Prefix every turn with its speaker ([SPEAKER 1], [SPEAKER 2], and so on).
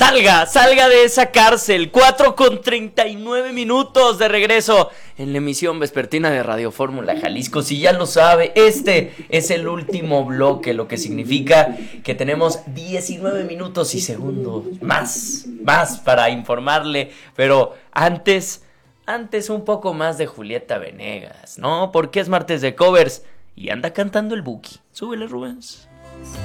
[SPEAKER 1] Salga de esa cárcel. 4:39 de regreso en la emisión vespertina de Radio Fórmula Jalisco. Si ya lo sabe, este es el último bloque, lo que significa que tenemos 19 minutos y segundos más para informarle. Pero antes un poco más de Julieta Venegas, ¿no? Porque es martes de covers y anda cantando el Buki. Súbele, Rubens.